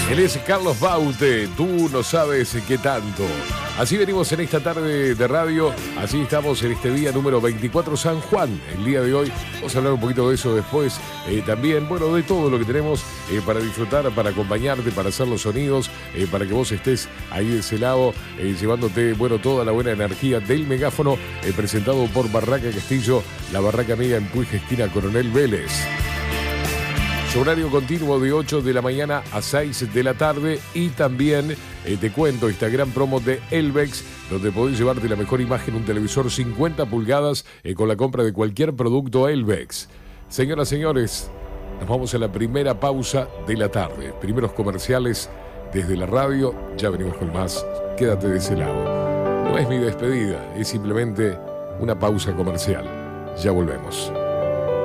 Él es Carlos Baute, tú no sabes qué tanto. Así venimos en esta tarde de radio, así estamos en este día número 24 San Juan, el día de hoy. Vamos a hablar un poquito de eso después, también, bueno, de todo lo que tenemos para disfrutar, para acompañarte, para hacer los sonidos, para que vos estés ahí de ese lado, llevándote, bueno, toda la buena energía del megáfono, presentado por Barraca Castillo, la Barraca Amiga en Puig, esquina Coronel Vélez. Su horario continuo de 8 de la mañana a 6 de la tarde y también te cuento esta gran promo de Elvex, donde podés llevarte la mejor imagen, un televisor 50 pulgadas con la compra de cualquier producto Elvex. Señoras, señores, nos vamos a la primera pausa de la tarde. Primeros comerciales desde la radio, ya venimos con más. Quédate de ese lado. No es mi despedida, es simplemente una pausa comercial. Ya volvemos.